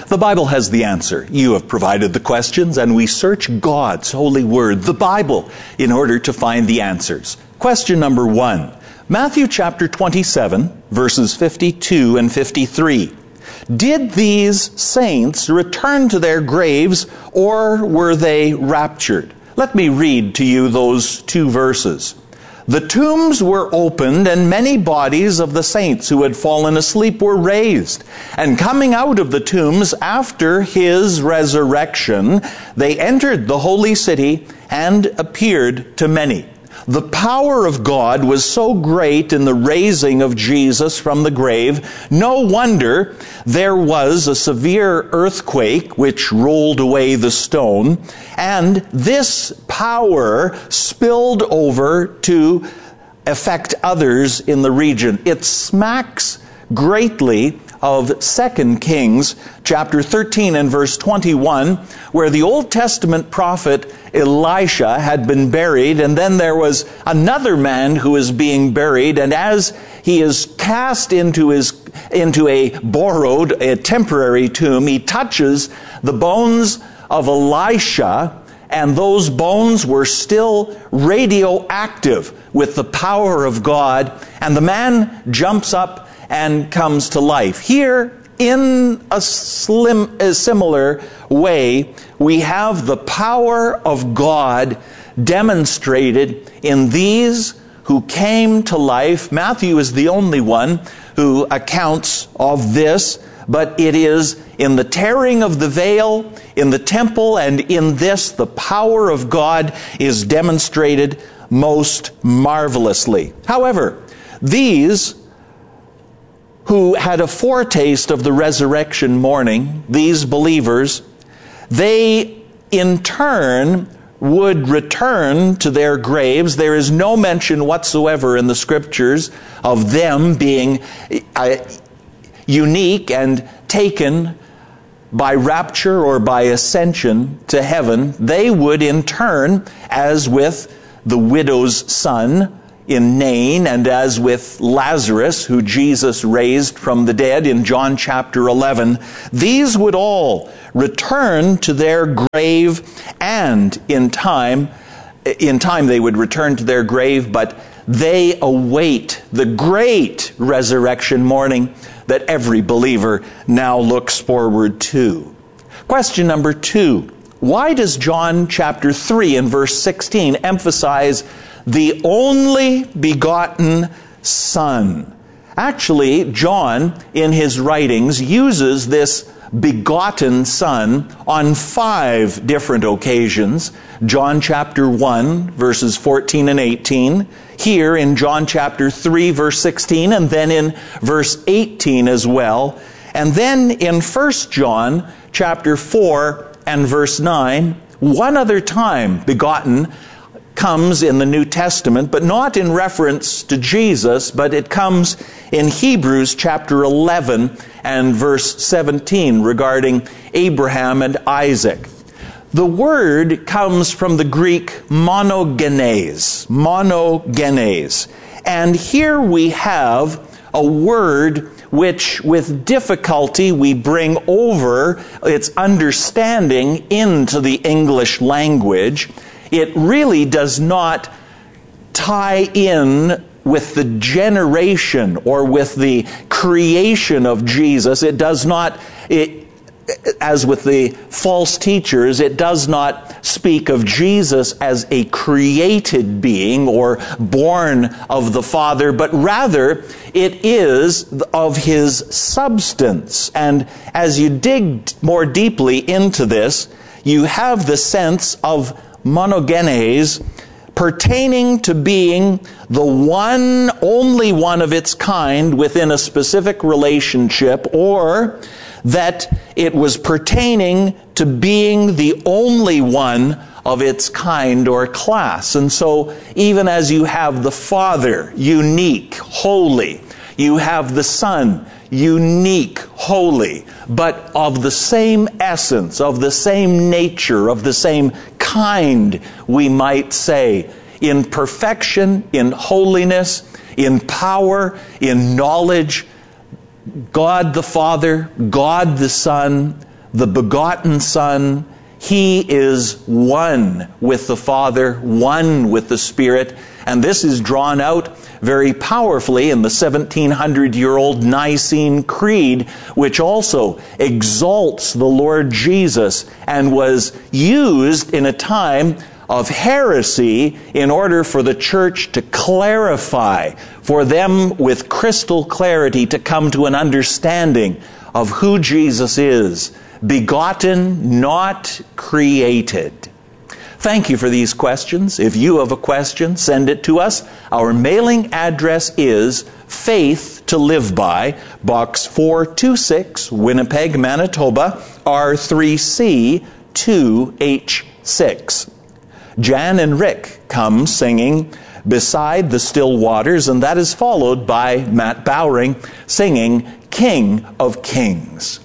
The Bible has the answer. You have provided the questions, and we search God's holy word, the Bible, in order to find the answers. Question number 1. Matthew chapter 27, verses 52 and 53. Did these saints return to their graves, or were they raptured? Let me read to you those two verses. The tombs were opened, and many bodies of the saints who had fallen asleep were raised. And coming out of the tombs after his resurrection, they entered the holy city and appeared to many. The power of God was so great in the raising of Jesus from the grave, no wonder there was a severe earthquake which rolled away the stone, and this power spilled over to affect others in the region. It smacks greatly of 2 Kings chapter 13 and verse 21, where the Old Testament prophet Elisha had been buried, and then there was another man who is being buried, and as he is cast into a temporary tomb, he touches the bones of Elisha, and those bones were still radioactive with the power of God, and the man jumps up and comes to life. Here, in a similar way, we have the power of God demonstrated in these who came to life. Matthew is the only one who accounts of this, but it is in the tearing of the veil, in the temple, and in this, the power of God is demonstrated most marvelously. However, these who had a foretaste of the resurrection morning, these believers, they in turn would return to their graves. There is no mention whatsoever in the scriptures of them being unique and taken by rapture or by ascension to heaven. They would in turn, as with the widow's son in Nain, and as with Lazarus, who Jesus raised from the dead in John chapter 11, these would all return to their grave, and in time they would return to their grave, but they await the great resurrection morning that every believer now looks forward to. Question number 2. Why does John chapter 3 and verse 16 emphasize the only begotten Son? Actually, John, in his writings, uses this begotten Son on 5 different occasions. John chapter 1, verses 14 and 18. Here in John chapter 3, verse 16, and then in verse 18 as well. And then in 1 John chapter 4 and verse 9, one other time begotten comes in the New Testament, but not in reference to Jesus, but it comes in Hebrews chapter 11 and verse 17 regarding Abraham and Isaac. The word comes from the Greek monogenes, and here we have a word which with difficulty we bring over its understanding into the English language. It really does not tie in with the generation or with the creation of Jesus. It does not, as with the false teachers, it does not speak of Jesus as a created being or born of the Father, but rather it is of his substance. And as you dig more deeply into this, you have the sense of monogenes pertaining to being the one, only one of its kind within a specific relationship, or that it was pertaining to being the only one of its kind or class. And so even as you have the Father, unique, holy, you have the Son, unique, holy, but of the same essence, of the same nature, of the same kind, we might say, in perfection, in holiness, in power, in knowledge, God the Father, God the Son, the begotten Son. He is one with the Father, one with the Spirit. And this is drawn out very powerfully in the 1700-year-old Nicene Creed, which also exalts the Lord Jesus and was used in a time of heresy in order for the church to clarify, for them with crystal clarity to come to an understanding of who Jesus is. Begotten, not created. Thank you for these questions. If you have a question, send it to us. Our mailing address is Faith to Live By, Box 426, Winnipeg, Manitoba, R3C 2H6. Jan and Rick come singing Beside the Still Waters, and that is followed by Matt Bowring singing King of Kings.